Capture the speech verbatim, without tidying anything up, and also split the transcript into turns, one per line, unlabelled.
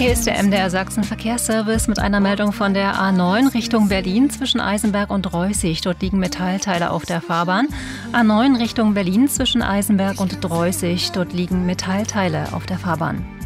Hier ist der M D R Sachsen Verkehrsservice mit einer Meldung von der A neun Richtung Berlin zwischen Eisenberg und Dreußig. Dort liegen Metallteile auf der Fahrbahn. A neun Richtung Berlin zwischen Eisenberg und Dreußig. Dort liegen Metallteile auf der Fahrbahn.